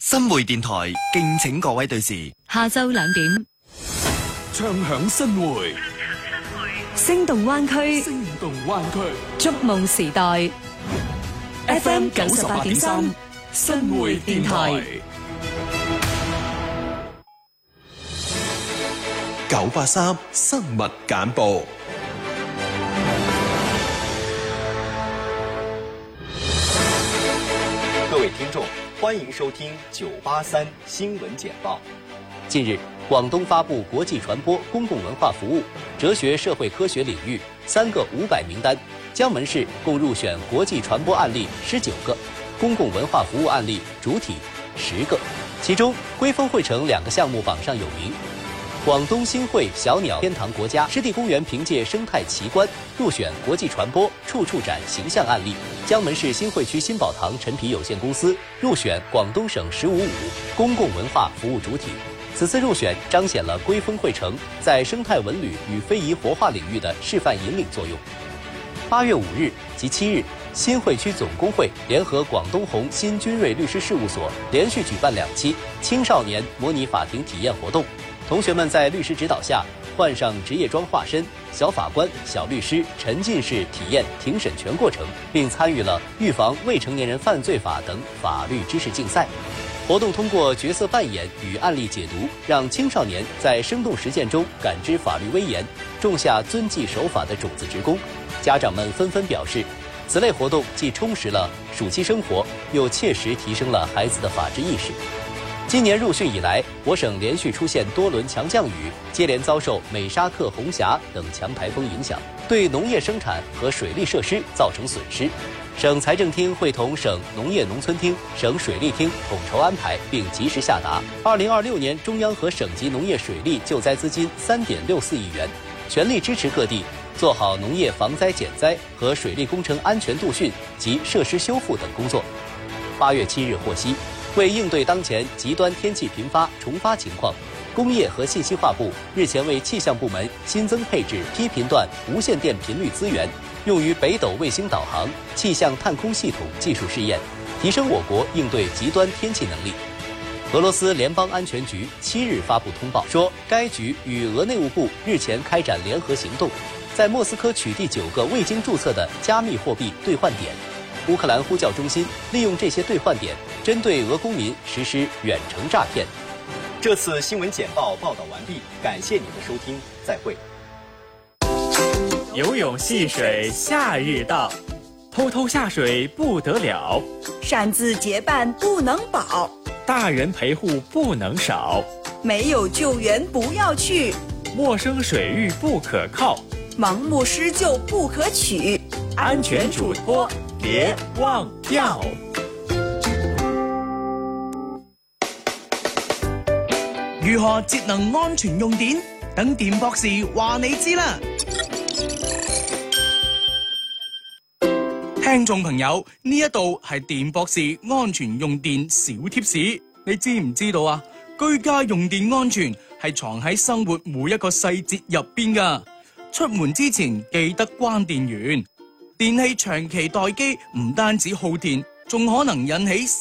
新會電台敬請各位對視。 下晝2點， 唱響新會， 聲動灣區， 聲動灣區， 觸夢時代。FM 98.3，新會電台。 983新聞簡報。 各位聽眾，歡迎收聽983新聞簡報。 近日，廣東發布國際傳播公共文化服務、哲學社會科學領域3個500名單，江門市共入選國際傳播案例19個，公共文化服務案例主體10個，其中歸風匯成2個項目榜上有名。廣東新會小鳥天堂國家濕地公園憑借生態奇觀入選國際傳播處處展形象案例，江門市新會區新寶堂陳皮有限公司入選廣東省15.5公共文化服務主體。此次入選彰顯了歸風匯成在生態文旅與非遺活化領域的示範引領作用。8月5日及7日，新會區總工會聯合廣東紅新君瑞律師事務所連續舉辦2期青少年模擬法庭體驗活動。同學們在律師指導下，換上職業裝化身，小法官、小律師沉浸式體驗庭審全過程，並參與了預防未成年人犯罪法等法律知識競賽。活動通過角色扮演與案例解讀，讓青少年在生動實踐中感知法律威嚴，種下遵紀守法的種子之功。家長們紛紛表示，此類活動既充實了暑期生活，又切實提升了孩子的法治意識。今年入汛以來，我省連續出現多輪強降雨，接連遭受美沙克、紅霞等強颱風影響，對農業生產和水利設施造成損失。省財政廳會同省農業農村廳、省水利廳統籌安排，並及時下達2026年中央和省級農業水利救災資金3.64億元，全力支持各地做好農業防災減災和水利工程安全度汛及設施修復等工作。8月7日獲悉，為應對當前極端天氣頻發重發情況，工業和信息化部日前為氣象部門新增配置低頻段無線電頻率資源，用於北斗衛星導航、氣象探空系統技術試驗，提升我國應對極端天氣能力。俄羅斯聯邦安全局7日發布通報說，該局與俄內務部日前開展聯合行動，在莫斯科取締9個未經註冊的加密貨幣兌換點。烏克蘭呼叫中心利用這些兌換點，針對俄公民實施遠程詐騙。 這次新聞簡報報道完畢，感謝你的收聽，再會。 游泳戲水夏日到，偷偷下水不得了， 擅自結伴不能保， 大人陪護不能少， 沒有救援不要去， 陌生水域不可靠， 盲目施救不可取， 安全囑託別忘掉。 如何節能安全用電？等電博士話你知啦。聽眾朋友，呢一度係電博士安全用電小貼士，你知唔知道啊？居家用電安全係藏喺生活每一個細節入邊噶。出門之前記得關電源，電器長期待機唔單止耗電，仲可能引起